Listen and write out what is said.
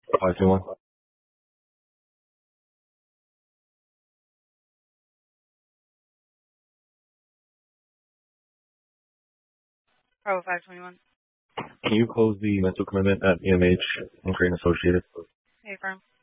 521. Bravo 521. Can you close the mental commitment at EMH and Crane Associated? Hey, firm.